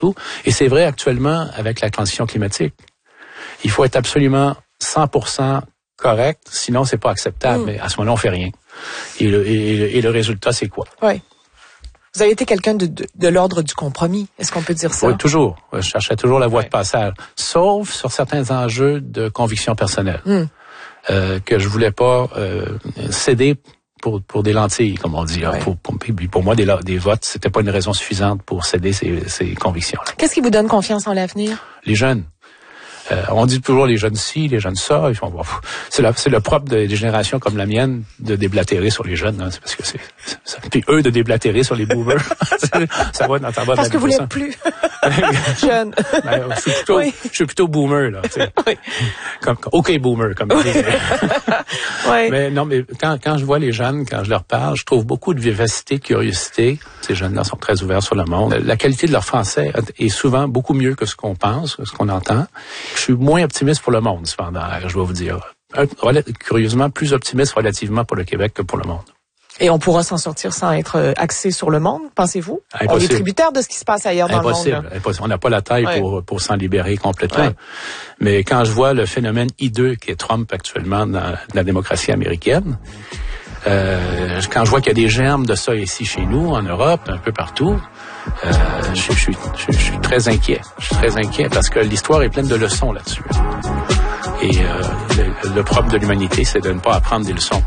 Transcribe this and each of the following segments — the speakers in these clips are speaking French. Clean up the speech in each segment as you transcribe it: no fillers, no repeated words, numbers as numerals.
Et c'est vrai actuellement avec la transition climatique. Il faut être absolument 100% correct, sinon c'est pas acceptable. Mais à ce moment-là, on fait rien. Et le résultat, c'est quoi? Oui. Vous avez été quelqu'un de l'ordre du compromis. Est-ce qu'on peut dire ça? Oui, toujours. Je cherchais toujours la voie de passage. Sauf sur certains enjeux de conviction personnelle. Que je voulais pas céder pour des lentilles, comme on dit. Pour moi, des votes, c'était pas une raison suffisante pour céder ces convictions-là. Qu'est-ce qui vous donne confiance en l'avenir? Les jeunes. On dit toujours les jeunes ci, les jeunes ça. Ils font, c'est le propre des générations comme la mienne de déblatérer sur les jeunes. Hein, c'est parce que puis eux de déblatérer sur les boomers. ça va dans ta voie. Parce que vous l'êtes plus jeune. Je suis plutôt boomer là. Oui. OK boomer comme ils disent. Oui. Mais non, mais quand je vois les jeunes, quand je leur parle, je trouve beaucoup de vivacité, de curiosité. Ces jeunes-là sont très ouverts sur le monde. La qualité de leur français est souvent beaucoup mieux que ce qu'on pense, ce qu'on entend. Je suis moins optimiste pour le monde, cependant, je dois vous dire. Curieusement, plus optimiste relativement pour le Québec que pour le monde. Et on pourra s'en sortir sans être axé sur le monde, pensez-vous? Impossible. On est tributaire de ce qui se passe ailleurs dans le monde. Impossible. On n'a pas la taille pour s'en libérer complètement. Ouais. Mais quand je vois le phénomène hideux qu'est Trump actuellement dans la démocratie américaine, quand je vois qu'il y a des germes de ça ici chez nous, en Europe, un peu partout, je suis très inquiet. Je suis très inquiet parce que l'histoire est pleine de leçons là-dessus. Et le propre de l'humanité, c'est de ne pas apprendre des leçons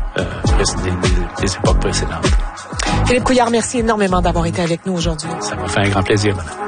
des époques précédentes. Philippe Couillard, merci énormément d'avoir été avec nous aujourd'hui. Ça m'a fait un grand plaisir, madame.